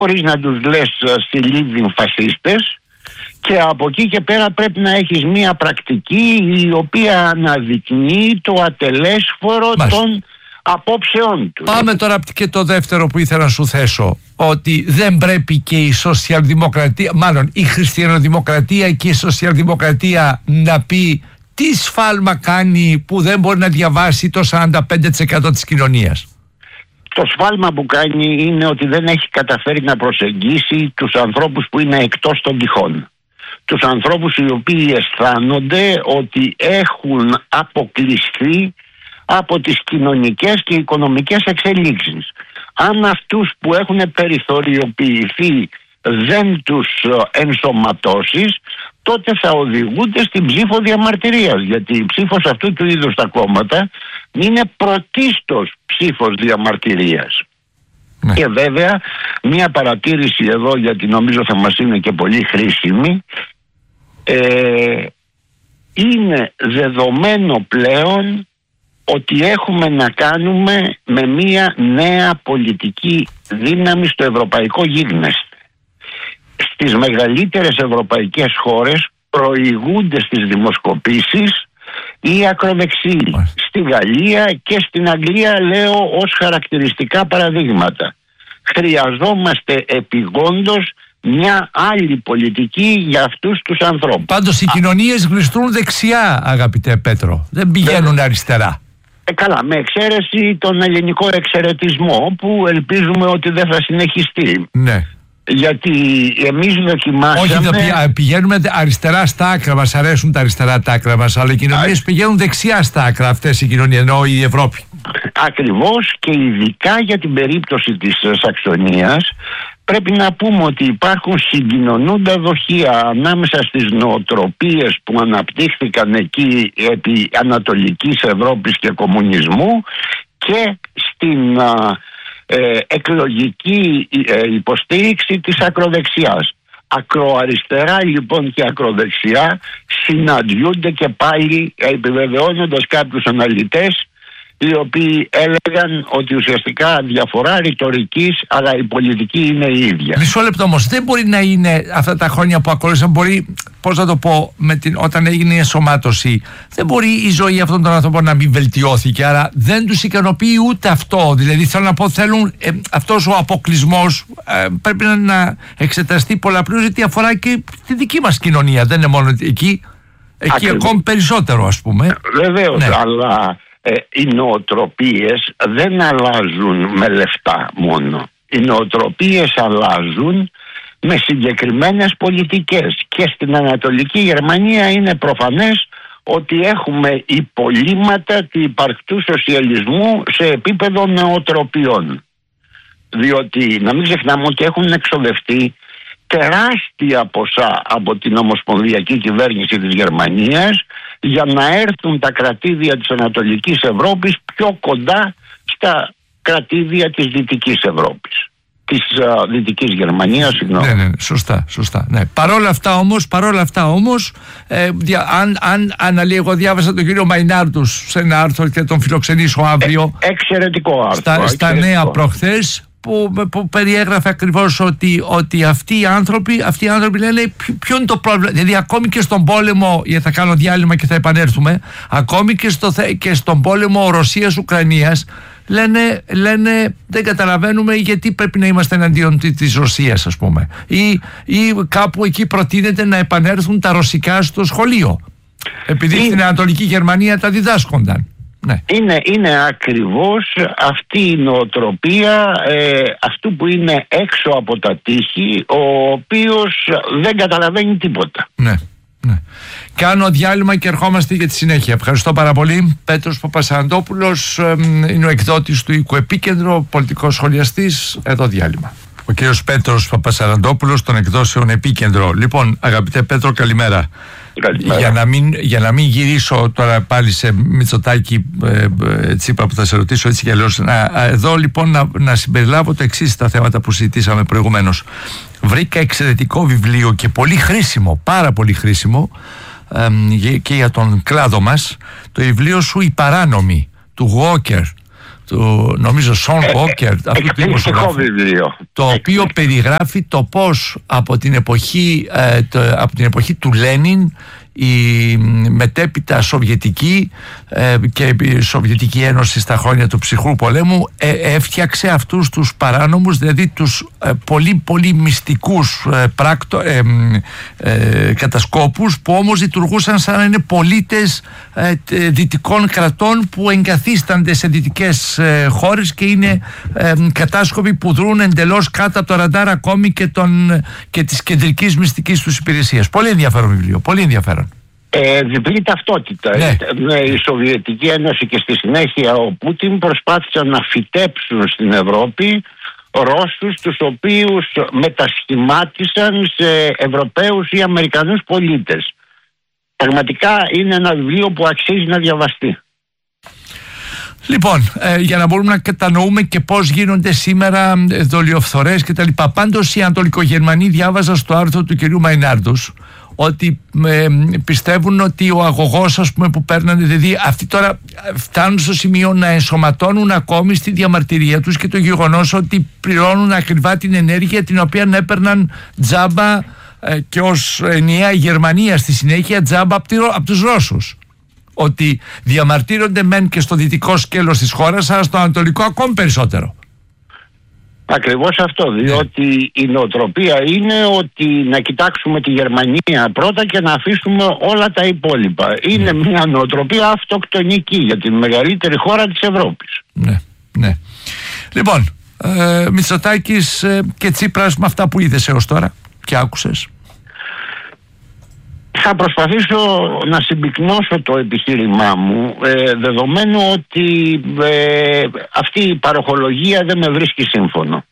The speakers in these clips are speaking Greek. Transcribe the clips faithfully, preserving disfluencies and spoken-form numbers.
χωρίς να τους λες στη Λίβιν φασίστες, και από εκεί και πέρα πρέπει να έχεις μία πρακτική η οποία αναδεικνύει το ατελέσφορο Μάλιστα. των απόψεών του. Πάμε τώρα και το δεύτερο που ήθελα να σου θέσω, ότι δεν πρέπει και η σοσιαλδημοκρατία, μάλλον η χριστιανοδημοκρατία και η σοσιαλδημοκρατία να πει τι σφάλμα κάνει που δεν μπορεί να διαβάσει το σαράντα πέντε τοις εκατό της κοινωνίας. Το σφάλμα που κάνει είναι ότι δεν έχει καταφέρει να προσεγγίσει τους ανθρώπους που είναι εκτός των τυχών. Τους ανθρώπους οι οποίοι αισθάνονται ότι έχουν αποκλειστεί από τις κοινωνικές και οικονομικές εξελίξεις. Αν αυτούς που έχουν περιθωριοποιηθεί δεν τους ενσωματώσεις, τότε θα οδηγούνται στην ψήφο διαμαρτυρίας, γιατί η ψήφος αυτού του είδους τα κόμματα είναι πρωτίστως ψήφος διαμαρτυρίας. Ναι. Και βέβαια μια παρατήρηση εδώ, γιατί νομίζω θα μας είναι και πολύ χρήσιμη, ε, είναι δεδομένο πλέον ότι έχουμε να κάνουμε με μια νέα πολιτική δύναμη στο ευρωπαϊκό γίγνεσθε. Στις μεγαλύτερες ευρωπαϊκές χώρες προηγούνται στις δημοσκοπήσεις οι ακροδεξιοί. Στη Γαλλία και στην Αγγλία, λέω ως χαρακτηριστικά παραδείγματα. Χρειαζόμαστε επιγόντως μια άλλη πολιτική για αυτούς τους ανθρώπους. Πάντως οι κοινωνίες γλιστρούν δεξιά, αγαπητέ Πέτρο. Δεν πηγαίνουν ε, αριστερά. Ε, καλά, με εξαίρεση τον ελληνικό εξαιρετισμό που ελπίζουμε ότι δεν θα συνεχιστεί. Ναι. Γιατί εμείς δοκιμάσαμε... Όχι, πηγαίνουμε αριστερά στα άκρα, μας αρέσουν τα αριστερά τα άκρα μας, αλλά οι κοινωνίες Α... πηγαίνουν δεξιά στα άκρα αυτές οι κοινωνίες, ενώ η Ευρώπη. Ακριβώς, και ειδικά για την περίπτωση της Σαξονίας πρέπει να πούμε ότι υπάρχουν συγκοινωνούντα δοχεία ανάμεσα στις νοοτροπίες που αναπτύχθηκαν εκεί επί Ανατολικής Ευρώπης και κομμουνισμού και στην ε, εκλογική ε, υποστήριξη της ακροδεξιάς. Ακροαριστερά λοιπόν και ακροδεξιά συναντιούνται και πάλι, επιβεβαιώνοντας κάποιους αναλυτές οι οποίοι έλεγαν ότι ουσιαστικά διαφορά ρητορικής, αλλά η πολιτική είναι η ίδια. Μισό λεπτό όμως, δεν μπορεί να είναι αυτά τα χρόνια που ακολούθησαν, μπορεί, πώς να το πω, με την, όταν έγινε η ενσωμάτωση, δεν μπορεί η ζωή αυτών των ανθρώπων να μην βελτιώθηκε, άρα δεν τους ικανοποιεί ούτε αυτό. Δηλαδή θέλω να πω, θέλουν ε, αυτός ο αποκλεισμός ε, πρέπει να, να εξεταστεί πολλαπλώς, γιατί αφορά και τη δική μας κοινωνία, δεν είναι μόνο εκεί, εκεί ακόμη περισσότερο ας πούμε. Βεβαίως, ναι. αλλά... Ε, οι νοοτροπίες δεν αλλάζουν με λεφτά μόνο. Οι νοοτροπίες αλλάζουν με συγκεκριμένες πολιτικές. Και στην Ανατολική Γερμανία είναι προφανές ότι έχουμε υπολείμματα του υπαρκτού σοσιαλισμού σε επίπεδο νοοτροπιών. Διότι να μην ξεχνάμε ότι έχουν εξοδευτεί τεράστια ποσά από την ομοσπονδιακή κυβέρνηση της Γερμανίας για να έρθουν τα κρατήδια της Ανατολικής Ευρώπης πιο κοντά στα κρατήδια της Δυτικής Ευρώπης. Της uh, Δυτικής Γερμανίας, συγγνώμη. Ναι, ναι, σωστά, σωστά. Ναι. Παρόλα αυτά όμως, παρόλα αυτά όμως ε, δια, αν, αν, αν εγώ διάβασα τον κύριο Μαϊνάρτους σε ένα άρθρο και τον φιλοξενήσω αύριο. Ε, εξαιρετικό άρθρο. Στα, εξαιρετικό. στα νέα προχθές. Που, που περιέγραφε ακριβώς ότι, ότι αυτοί οι άνθρωποι, αυτοί οι άνθρωποι λένε ποιο είναι το πρόβλημα. Δηλαδή ακόμη και στον πόλεμο, γιατί θα κάνω διάλειμμα και θα επανέλθουμε, ακόμη και, στο, και στον πόλεμο Ρωσίας-Ουκρανίας λένε, λένε δεν καταλαβαίνουμε γιατί πρέπει να είμαστε εναντίον της Ρωσίας, ας πούμε, ή, ή κάπου εκεί προτείνεται να επανέλθουν τα ρωσικά στο σχολείο επειδή είναι... στην Ανατολική Γερμανία τα διδάσκονταν. Ναι. Είναι, είναι ακριβώς αυτή η νοοτροπία ε, αυτού που είναι έξω από τα τείχη, ο οποίος δεν καταλαβαίνει τίποτα. Ναι, ναι. Κάνω διάλειμμα και ερχόμαστε για τη συνέχεια. Ευχαριστώ πάρα πολύ. Πέτρος Παπασαραντόπουλος ε, είναι ο εκδότης του Οίκου Επίκεντρο, πολιτικός σχολιαστής. Εδώ διάλειμμα. Ο κύριος Πέτρος Παπασαραντόπουλος των εκδόσεων Επίκεντρο. Λοιπόν, αγαπητέ Πέτρο, καλημέρα. Για να, μην, για να μην γυρίσω τώρα πάλι σε Μητσοτάκη ε, ε, Τσίπρα που θα σε ρωτήσω έτσι κι αλλιώς, εδώ λοιπόν να, να συμπεριλάβω το εξής στα θέματα που συζητήσαμε προηγουμένως. Βρήκα εξαιρετικό βιβλίο και πολύ χρήσιμο, πάρα πολύ χρήσιμο ε, και για τον κλάδο μας, το βιβλίο σου «Η Παράνομη» του Walker, του, νομίζω, Σον Χόκερ, αυτού του δημοσιογράφου, το οποίο περιγράφει το πώς από την εποχή, ε, το, από την εποχή του Λένιν η μετέπειτα Σοβιετική ε, και η Σοβιετική Ένωση στα χρόνια του ψυχρού πολέμου ε, έφτιαξε αυτούς τους παράνομους, δηλαδή τους ε, πολύ πολύ μυστικούς ε, πράκτο, ε, ε, κατασκόπους, που όμως λειτουργούσαν σαν να είναι πολίτες ε, δυτικών κρατών που εγκαθίστανται σε δυτικές ε, χώρες και είναι ε, κατάσκοποι που δρούν εντελώς κάτω από το ραντάρ ακόμη και, τον, και της κεντρικής μυστικής τους υπηρεσίας. Πολύ ενδιαφέρον βιβλίο, πολύ ενδιαφέρον. Ε, διπλή ταυτότητα. Ναι. Η Σοβιετική Ένωση και στη συνέχεια ο Πούτιν προσπάθησαν να φυτέψουν στην Ευρώπη Ρώσους, τους οποίους μετασχημάτισαν σε Ευρωπαίους ή Αμερικανούς πολίτες. Πραγματικά είναι ένα βιβλίο που αξίζει να διαβαστεί. Λοιπόν, ε, για να μπορούμε να κατανοούμε και πώς γίνονται σήμερα δολιοφθορές και τα λοιπά. Πάντως οι Ανατολικογερμανοί, διάβαζα στο άρθρο του κυρίου Μαϊνάρντος, ότι ε, πιστεύουν ότι ο αγωγός, ας πούμε, που παίρνανε, δηλαδή αυτοί τώρα φτάνουν στο σημείο να ενσωματώνουν ακόμη στη διαμαρτυρία τους και το γεγονός ότι πληρώνουν ακριβά την ενέργεια την οποία έπαιρναν τζάμπα ε, και ως ενιαία Γερμανία στη συνέχεια τζάμπα από, από τους Ρώσους. Ότι διαμαρτύρονται μεν και στο δυτικό σκέλος της χώρας, αλλά στο ανατολικό ακόμη περισσότερο. Ακριβώς αυτό, διότι yeah. η νοοτροπία είναι ότι να κοιτάξουμε τη Γερμανία πρώτα και να αφήσουμε όλα τα υπόλοιπα. Είναι yeah. μια νοοτροπία αυτοκτονική για την μεγαλύτερη χώρα της Ευρώπης. Ναι, ναι. Λοιπόν, ε, Μητσοτάκης ε, και Τσίπρας, με αυτά που είδες έως τώρα και άκουσες. Θα προσπαθήσω να συμπυκνώσω το επιχείρημά μου, ε, δεδομένου ότι ε, αυτή η παροχολογία δεν με βρίσκει σύμφωνο.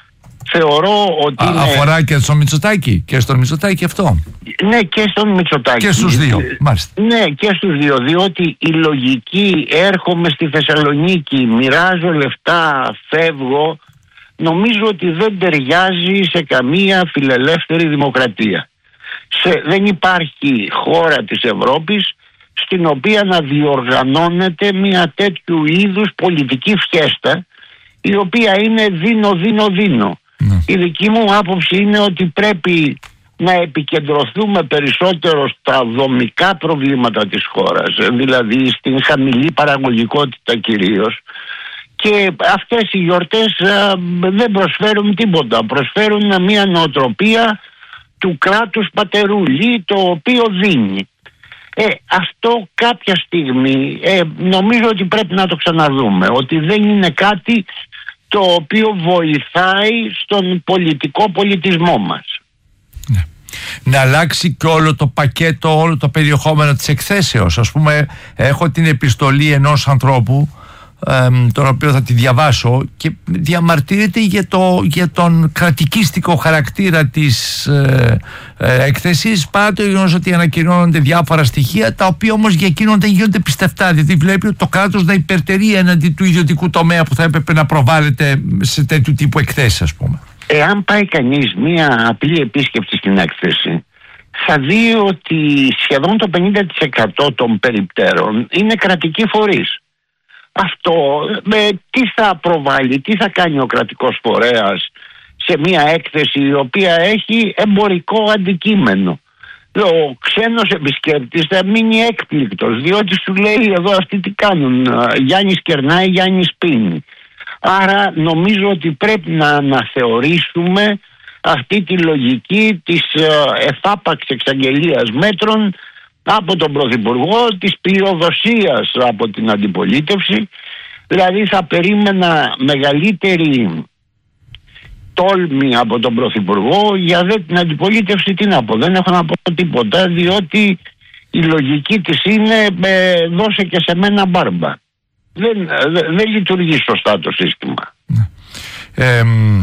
Θεωρώ ότι... Α, είναι... Αφορά και στο Μητσοτάκη, και στο Μητσοτάκη αυτό. Ναι, και στον Μητσοτάκη. Και στους δύο, μάλιστα. Ναι, και στους δύο, διότι η λογική έρχομαι στη Θεσσαλονίκη, μοιράζω λεφτά, φεύγω, νομίζω ότι δεν ταιριάζει σε καμία φιλελεύθερη δημοκρατία. Σε, δεν υπάρχει χώρα της Ευρώπης στην οποία να διοργανώνεται μια τέτοιου είδους πολιτική φιέστα, η οποία είναι δίνω, δίνω, δίνω. Ναι. Η δική μου άποψη είναι ότι πρέπει να επικεντρωθούμε περισσότερο στα δομικά προβλήματα της χώρας, δηλαδή στην χαμηλή παραγωγικότητα κυρίως, και αυτές οι γιορτές α, δεν προσφέρουν τίποτα, προσφέρουν μια νοοτροπία του κράτους πατερούλη, το οποίο δίνει. Ε, αυτό κάποια στιγμή ε, νομίζω ότι πρέπει να το ξαναδούμε, ότι δεν είναι κάτι το οποίο βοηθάει στον πολιτικό πολιτισμό μας. Ναι. Να αλλάξει και όλο το πακέτο, όλο το περιεχόμενο της εκθέσεως. Ας πούμε, έχω την επιστολή ενός ανθρώπου, Ε, τον οποίο θα τη διαβάσω, και διαμαρτύρεται για, το, για τον κρατικίστικο χαρακτήρα της ε, ε, έκθεσης, παρά το γεγονός ότι ανακοινώνονται διάφορα στοιχεία, τα οποία όμως για εκείνον δεν γίνονται πιστευτά, γιατί βλέπει το κράτος να υπερτερεί έναντι του ιδιωτικού τομέα που θα έπρεπε να προβάλλεται σε τέτοιου τύπου εκθέσεις, ας πούμε. Εάν πάει κανείς μία απλή επίσκεψη στην έκθεση, θα δει ότι σχεδόν το πενήντα τοις εκατό των περιπτέρων είναι κρατικοί φορείς. Αυτό με, τι θα προβάλλει, τι θα κάνει ο κρατικός φορέας σε μια έκθεση η οποία έχει εμπορικό αντικείμενο. Ο ξένος επισκέπτης θα μείνει έκπληκτος, διότι σου λέει εδώ αυτοί τι κάνουν, Γιάννης κερνάει, Γιάννης πίνει. Άρα νομίζω ότι πρέπει να αναθεωρήσουμε αυτή τη λογική της εφάπαξ εξαγγελίας μέτρων από τον Πρωθυπουργό, της πληροδοσίας από την αντιπολίτευση. Δηλαδή θα περίμενα μεγαλύτερη τόλμη από τον Πρωθυπουργό, για δε την αντιπολίτευση τι να πω, δεν έχω να πω τίποτα, διότι η λογική της είναι ε, δώσε και σε μένα μπάρμπα. Δεν, δεν, δεν λειτουργεί σωστά το σύστημα. Ε,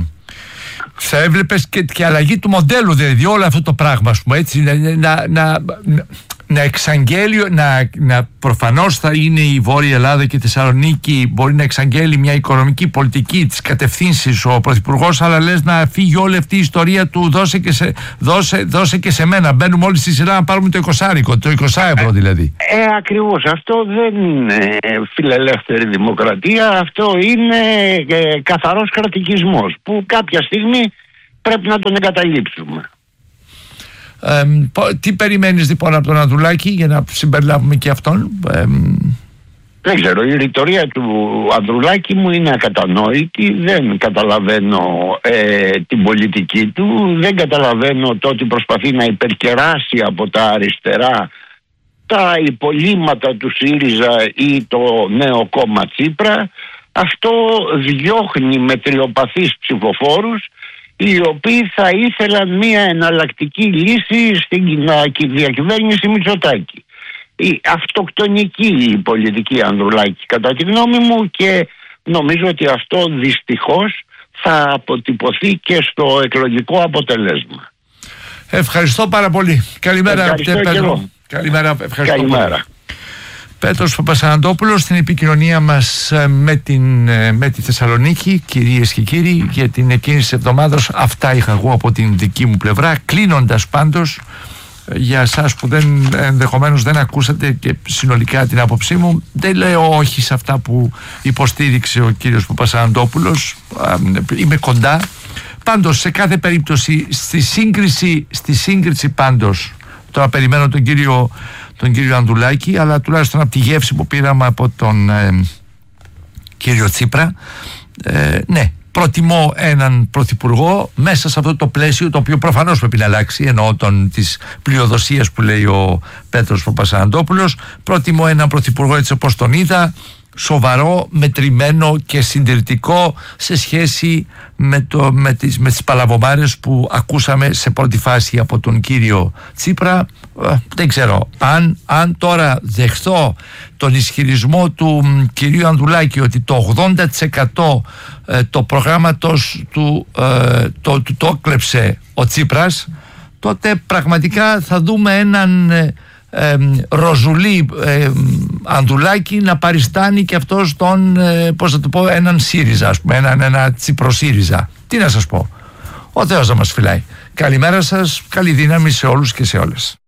θα έβλεπες και, και αλλαγή του μοντέλου, δηλαδή όλο αυτό το πράγμα, ας πούμε, έτσι, να, να, να, να εξαγγέλει, να, να προφανώς θα είναι η Βόρεια Ελλάδα και η Θεσσαλονίκη, μπορεί να εξαγγέλει μια οικονομική πολιτική της κατευθύνσης ο Πρωθυπουργός, αλλά λες να φύγει όλη αυτή η ιστορία του δώσε και σε, δώσε, δώσε και σε μένα, μπαίνουμε όλοι στη σειρά να πάρουμε το εικοσάρικο, το είκοσι ευρώ δηλαδή. Ε, ε, ακριβώς, αυτό δεν είναι φιλελεύθερη δημοκρατία, αυτό είναι ε, καθαρός κρατικισμός που κάποια στιγμή πρέπει να τον εγκαταλείψουμε. Ε, τι περιμένεις λοιπόν από τον Ανδρουλάκη, για να συμπεριλάβουμε και αυτόν? Ε, δεν ξέρω, η ρητορία του Ανδρουλάκη μου είναι ακατανόητη, δεν καταλαβαίνω ε, την πολιτική του, δεν καταλαβαίνω το ότι προσπαθεί να υπερκεράσει από τα αριστερά τα υπολείμματα του ΣΥΡΙΖΑ ή το νέο κόμμα Τσίπρα. Αυτό διώχνει μετριοπαθείς ψηφοφόρους, οι οποίοι θα ήθελαν μια εναλλακτική λύση στην διακυβέρνηση Μητσοτάκη. Η αυτοκτονική η πολιτική Ανδρουλάκη κατά τη γνώμη μου, και νομίζω ότι αυτό δυστυχώς θα αποτυπωθεί και στο εκλογικό αποτέλεσμα. Ευχαριστώ πάρα πολύ. Καλημέρα. Ευχαριστώ και εγώ. Καλημέρα. Ευχαριστώ. Καλημέρα. Πέτρος Παπασαναντόπουλος στην επικοινωνία μας με, την, με τη Θεσσαλονίκη. Κυρίες και κύριοι, για την εκείνη της εβδομάδας αυτά είχα εγώ από την δική μου πλευρά. Κλείνοντας πάντως, για εσάς που δεν, ενδεχομένως δεν ακούσατε και συνολικά την άποψή μου, δεν λέω όχι σε αυτά που υποστήριξε ο κύριος Παπασαναντόπουλος, είμαι κοντά. Πάντως σε κάθε περίπτωση στη σύγκριση, στη σύγκριση πάντως, τώρα περιμένω τον κύριο τον κύριο Ανδρουλάκη, αλλά τουλάχιστον από τη γεύση που πήραμε από τον ε, κύριο Τσίπρα, ε, ναι, προτιμώ έναν πρωθυπουργό μέσα σε αυτό το πλαίσιο, το οποίο προφανώς πρέπει να αλλάξει, εννοώ τον, της πλειοδοσίας που λέει ο Πέτρος Παπασαναντόπουλος. Προτιμώ έναν πρωθυπουργό έτσι όπως τον είδα, σοβαρό, μετρημένο και συντηρητικό σε σχέση με, το, με, τις, με τις παλαβομάρες που ακούσαμε σε πρώτη φάση από τον κύριο Τσίπρα. Ε, δεν ξέρω αν, αν τώρα δεχθώ τον ισχυρισμό του μ, κυρίου Ανδρουλάκη ότι το ογδόντα τοις εκατό ε, το προγράμματος του ε, το, το, το έκλεψε ο Τσίπρας, τότε πραγματικά θα δούμε έναν ε, Ε, Ροζουλή ε, Ανδρουλάκη να παριστάνει και αυτός τον ε, πώς θα το πω, έναν ΣΥΡΙΖΑ, ας πούμε, έναν ένα Τσιπροσύριζα. Τι να σας πω, ο Θεός να μας φυλάει. Καλημέρα σας, καλή δύναμη σε όλους και σε όλες.